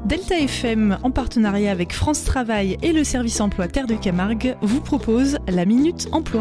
Delta FM, en partenariat avec France Travail et le service emploi Terre de Camargue, vous propose la Minute Emploi.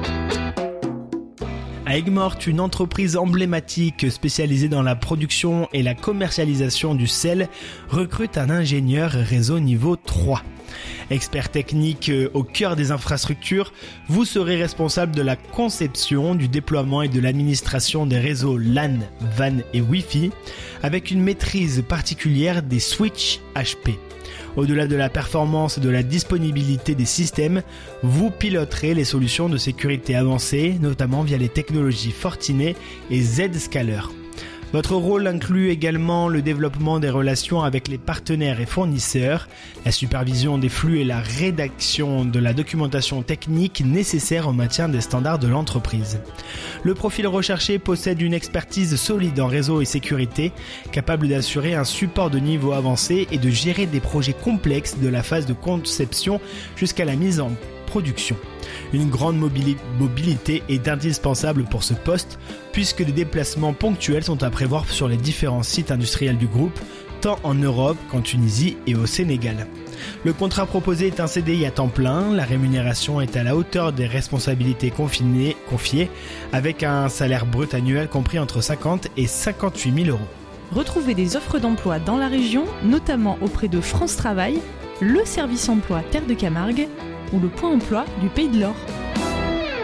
À Aigues-Mortes, une entreprise emblématique spécialisée dans la production et la commercialisation du sel recrute un ingénieur réseau niveau 3. Expert technique au cœur des infrastructures, vous serez responsable de la conception, du déploiement et de l'administration des réseaux LAN, WAN et Wi-Fi, avec une maîtrise particulière des switches HP. Au-delà de la performance et de la disponibilité des systèmes, vous piloterez les solutions de sécurité avancées, notamment via les technologies Fortinet et Zscaler. Votre rôle inclut également le développement des relations avec les partenaires et fournisseurs, la supervision des flux et la rédaction de la documentation technique nécessaire au maintien des standards de l'entreprise. Le profil recherché possède une expertise solide en réseau et sécurité, capable d'assurer un support de niveau avancé et de gérer des projets complexes de la phase de conception jusqu'à la mise en production. Une grande mobilité est indispensable pour ce poste, puisque des déplacements ponctuels sont à prévoir sur les différents sites industriels du groupe, tant en Europe qu'en Tunisie et au Sénégal. Le contrat proposé est un CDI à temps plein, la rémunération est à la hauteur des responsabilités confiées, avec un salaire brut annuel compris entre 50 et 58 000 euros. Retrouvez des offres d'emploi dans la région, notamment auprès de France Travail, le service emploi Terre de Camargue ou le point emploi du Pays de l'Or.